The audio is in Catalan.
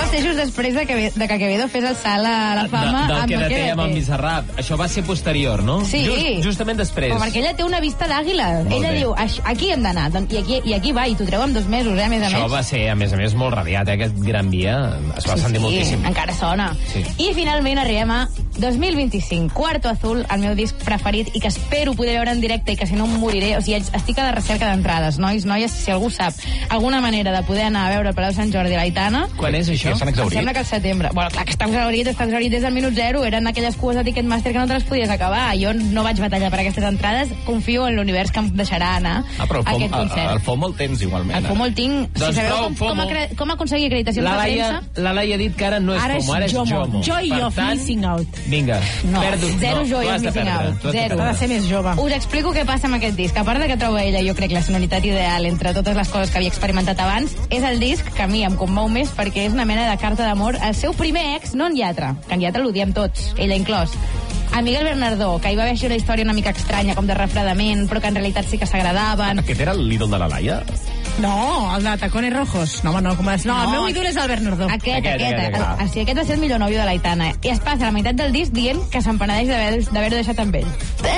ser just després de que Quevedo fes el salt a la fama del amb Quédate amb el Bizarrap. Això va ser posterior, no? Sí. Justament després. Però perquè ella té una vista d'àguila. Ella diu, aquí hem d'anar, i aquí va, i t'ho treu en 2 mesos, a més a més. Això va ser, a més, molt radiat, aquest Gran Via. Es va sentir moltíssim. Encara sona. Sí. I finalment arribem a 2025, Cuarto Azul, el meu disc preferit, i que espero poder veure en directe i que si no em moriré. O sigui, estic a la recerca d'entrades, noies, si algú sap alguna manera de poder anar a veure el Palau Sant Jordi a l'Aitana. Quan és això? Em sembla que al setembre. Bueno, clar que està exhaurit des del minut 0. Eren aquelles cues de Ticketmaster que no te les podies acabar. Jo no vaig batallar per aquestes entrades. Confio en l'univers que em deixarà anar a aquest concert. El FOMO el tens igualment. El FOMO el tinc. Doncs si sabeu com aconseguir acreditació de premsa... La Laia ha dit que ara no és FOMO, ara és JOMO. Joy of Missing Out. Vinga. No, zero Joy of Missing Out. Zero. Ha de ser més jove. Us explico què passa amb aquest disc. A part de que trobo ella, jo crec, la sonoritat ideal entre totes les coses que havia experimentat abans, és el disc que a mi em commou més perquè és una mena de carta d'amor al seu primer ex, no en Yatra, que en Yatra l'odiem tots, ella inclòs. A Miguel Bernardó, que hi va haver una història una mica estranya, com de refredament, però que en realitat sí que s'agradaven. Aquest era l'ídol de la Laia? No, el de Tacones Rojos. No, el meu ídol és el Bernardó. Aquest va ser el millor nòvio de l'Aitana. I es passa la meitat del disc dient que se'n penedeix d'haver-ho deixat amb ell.